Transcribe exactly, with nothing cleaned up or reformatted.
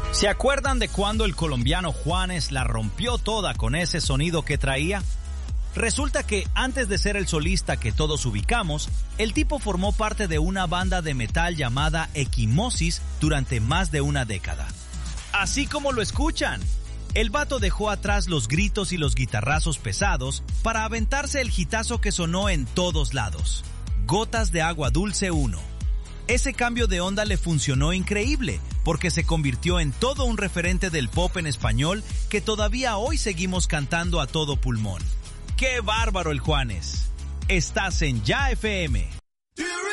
¿Se acuerdan de cuando el colombiano Juanes la rompió toda con ese sonido que traía? Resulta que antes de ser el solista que todos ubicamos, el tipo formó parte de una banda de metal llamada Equimosis durante más de una década. Así como lo escuchan, el vato dejó atrás los gritos y los guitarrazos pesados para aventarse el hitazo que sonó en todos lados, Gotas de Agua Dulce uno. Ese cambio de onda le funcionó increíble, porque se convirtió en todo un referente del pop en español que todavía hoy seguimos cantando a todo pulmón. ¡Qué bárbaro el Juanes! Estás en Ya F M.